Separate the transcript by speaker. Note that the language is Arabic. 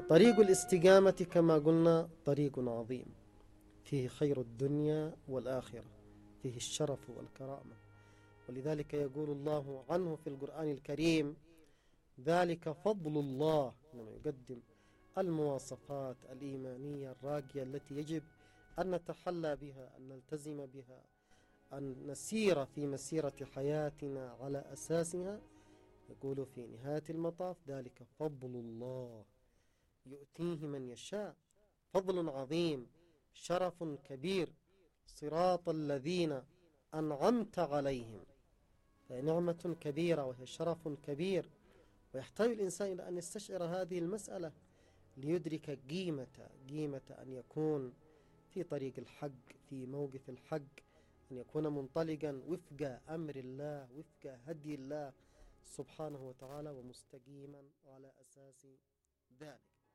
Speaker 1: طريق الاستقامة كما قلنا طريق عظيم، فيه خير الدنيا والآخرة، فيه الشرف والكرامة. ولذلك يقول الله عنه في القرآن الكريم: ذلك فضل الله، لما يقدم المواصفات الإيمانية الراقية التي يجب أن نتحلى بها، أن نلتزم بها، أن نسير في مسيرة حياتنا على أساسها. يقول في نهاية المطاف: ذلك فضل الله يؤتيه من يشاء. فضل عظيم، شرف كبير، صراط الذين أنعمت عليهم. فنعمة كبيرة وهي شرف كبير، ويحتاج الإنسان إلى أن يستشعر هذه المسألة ليدرك قيمة أن يكون في طريق الحق، في موقف الحق، أن يكون منطلقا وفق أمر الله، وفق هدي الله سبحانه وتعالى، ومستقيما على أساس ذلك.